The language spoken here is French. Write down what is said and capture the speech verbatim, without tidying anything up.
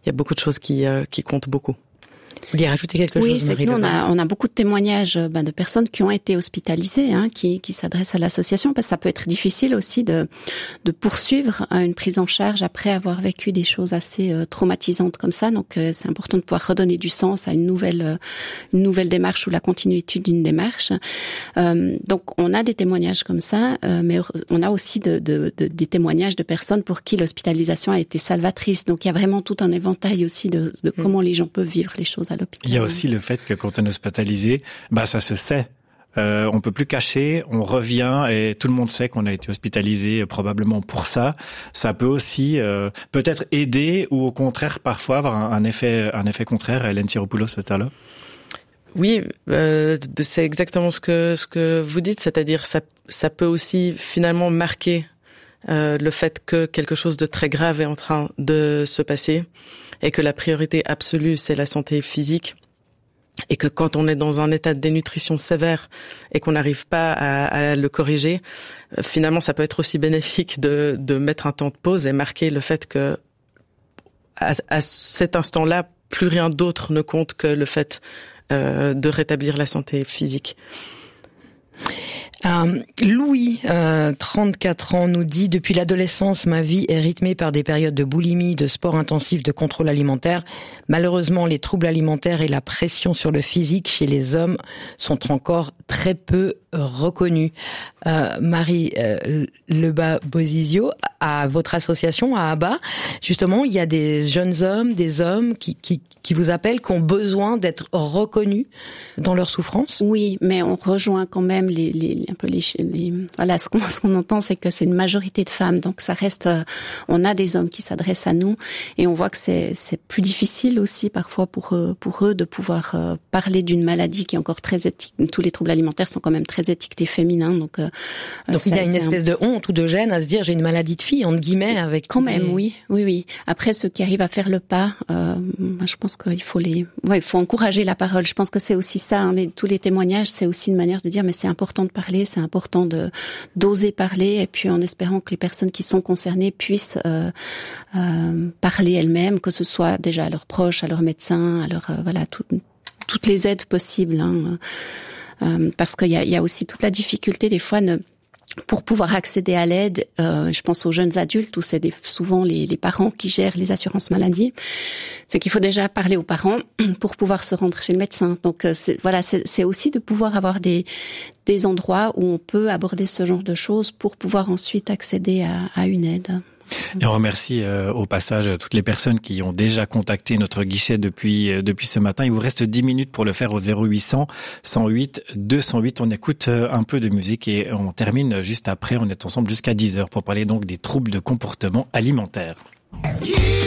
il y a beaucoup de choses qui, euh, qui comptent beaucoup. Vous vouliez rajouter quelque oui, chose, c'est Marie que nous, Lebas? on a, on a beaucoup de témoignages ben, de personnes qui ont été hospitalisées, hein, qui, qui s'adressent à l'association, parce que ça peut être difficile aussi de, de poursuivre une prise en charge après avoir vécu des choses assez euh, traumatisantes comme ça. Donc, euh, c'est important de pouvoir redonner du sens à une nouvelle, euh, une nouvelle démarche ou la continuité d'une démarche. Euh, donc, on a des témoignages comme ça, euh, mais on a aussi de, de, de, des témoignages de personnes pour qui l'hospitalisation a été salvatrice. Donc, il y a vraiment tout un éventail aussi de, de mmh. comment les gens peuvent vivre les choses à l'hôpital. Il y a aussi le fait que quand on est hospitalisé, bah ça se sait. Euh, on peut plus cacher, on revient et tout le monde sait qu'on a été hospitalisé euh, probablement pour ça. Ça peut aussi euh, peut-être aider ou au contraire parfois avoir un, un effet un effet contraire. Hélène Tiropoulos, c'est là. Oui, euh, c'est exactement ce que ce que vous dites, c'est-à-dire ça ça peut aussi finalement marquer euh, le fait que quelque chose de très grave est en train de se passer et que la priorité absolue c'est la santé physique. Et que quand on est dans un état de dénutrition sévère et qu'on n'arrive pas à, à le corriger, finalement, ça peut être aussi bénéfique de, de mettre un temps de pause et marquer le fait que, à, à cet instant-là, plus rien d'autre ne compte que le fait euh, de rétablir la santé physique. Euh, Louis, euh, trente-quatre ans, nous dit « Depuis l'adolescence, ma vie est rythmée par des périodes de boulimie, de sport intensif, de contrôle alimentaire. Malheureusement, les troubles alimentaires et la pression sur le physique chez les hommes sont encore très peu reconnus. Euh, » Marie euh, Lebas-Bozizio, à votre association, à ABBA, justement, il y a des jeunes hommes, des hommes qui, qui, qui vous appellent, qui ont besoin d'être reconnus dans leur souffrance. Oui, mais on rejoint quand même les... les un peu les, les voilà ce qu'on ce qu'on entend, c'est que c'est une majorité de femmes, donc ça reste euh, on a des hommes qui s'adressent à nous et on voit que c'est c'est plus difficile aussi parfois pour eux, pour eux de pouvoir euh, parler d'une maladie qui est encore très éthique. Tous les troubles alimentaires sont quand même très étiquetés féminins, donc euh, donc ça, il y a une espèce un... de honte ou de gêne à se dire j'ai une maladie de fille entre guillemets avec quand même les... oui oui oui. Après ceux qui arrivent à faire le pas, euh, je pense qu'il faut les ouais il faut encourager la parole. Je pense que c'est aussi ça, hein, les, tous les témoignages, c'est aussi une manière de dire mais c'est important de parler. C'est important de d'oser parler et puis en espérant que les personnes qui sont concernées puissent euh, euh, parler elles-mêmes, que ce soit déjà à leurs proches, à leurs médecins, à leur euh, voilà tout, toutes les aides possibles, hein, euh, parce qu'il y a, il y a aussi toute la difficulté des fois ne pour pouvoir accéder à l'aide, euh, je pense aux jeunes adultes où c'est des, souvent les, les parents qui gèrent les assurances maladie, c'est qu'il faut déjà parler aux parents pour pouvoir se rendre chez le médecin. Donc c'est, voilà, c'est, c'est aussi de pouvoir avoir des, des endroits où on peut aborder ce genre de choses pour pouvoir ensuite accéder à, à une aide. Et on remercie euh, au passage toutes les personnes qui ont déjà contacté notre guichet depuis euh, depuis ce matin. Il vous reste dix minutes pour le faire au zéro huit cents, cent huit, deux cent huit. On écoute euh, un peu de musique et on termine juste après. On est ensemble jusqu'à dix heures pour parler donc des troubles de comportement alimentaire.